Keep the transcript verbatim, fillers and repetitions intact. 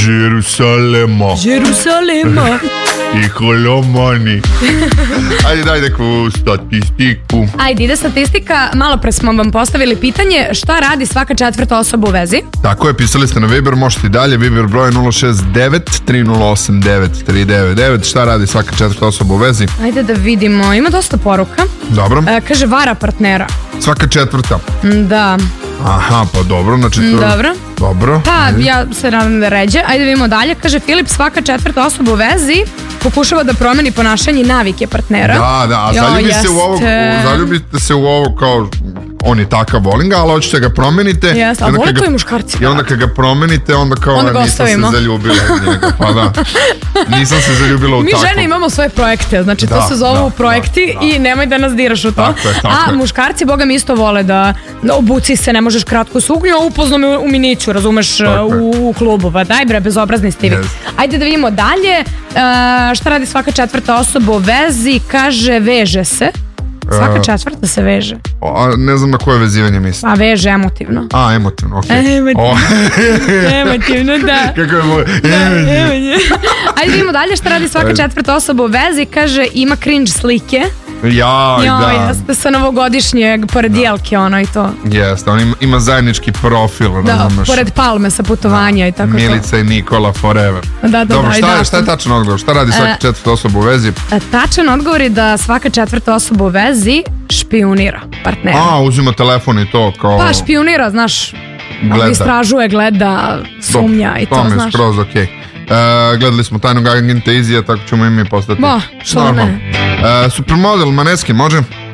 Jerusalema. Jerusalema. I holomani. Ajde, daj neku statistiku. Ajde, ide statistika. Malo pre smo vam postavili pitanje šta radi svaka četvrta osoba u vezi. Tako je, pisali ste na Viber, možete i dalje. Viber broj nula šest devet tri nula osam devet tri devet devet. Šta radi svaka četvrta osoba u vezi? Ajde da vidimo, ima dosta poruka. Dobro. E, kaže vara partnera. Svaka četvrta. Da. Aha, pa dobro, znači to... Dobro. Dobro. Pa, ja se nadam da ređe. Ajde da vidimo dalje. Kaže Filip, svaka četvrta osoba u vezi pokušava da promeni ponašanje i navike partnera. Da, da, a zaljubi se u ovo, zaljubite se u ovo kao on je takav, volim ga, ali hoćete ga promenite. Jeste, a vole to i muškarci. I onda kad ga promenite, onda kao onda nisam se zaljubila u njega. Pa da, nisam se zaljubila u mi takvom. Mi žene imamo svoje projekte, znači da, to se zovu da, projekti da, da. I nemoj da nas diraš u to. Tako je, tako a je. Muškarci, boga mi isto vole da obuci se, ne možeš kratku suknju, a upozno me u miniću, razumeš, u, u klubu. Pa daj bre, bezobrazni Stivi. Yes. Ajde da vidimo dalje. Uh, šta radi svaka četvrta osoba u vezi? Kaže, veže se. Svaka četvrta se veže. A ne znam na koje vezivanje misli. A veže emotivno. A, emotivno, okej. Okay. Emotivno. Emotivno, da. Kako je moj? Ajde vidimo dalje šta radi svaka četvrta osoba u vezi. Kaže, ima cringe slike. Jaj, jo, da. Jeste, sa novogodišnjeg, pored da. Jelke, ono i to. Jeste, on ima, ima zajednički profil. Da, razumeš. Pored Palme sa putovanja da. I tako Milica to. Milica i Nikola forever. Da, da, dobro, da. Šta, da, šta je tačan odgovor? Šta radi svaka četvrta osoba u vezi? Tačan odgovor je da svaka četvrta osoba u vezi špijunira partnera. A, uzima telefon i to kao... Pa špijunira, znaš, gleda. Istražuje, gleda, sumnja Dop, i to, to znaš. To mi je skroz okej. Okay. Uh, gledali smo Tajnog agenta Izija, tako ćemo i mi postati. Ba, što ne. Uh, supermodel, Maneskin, može?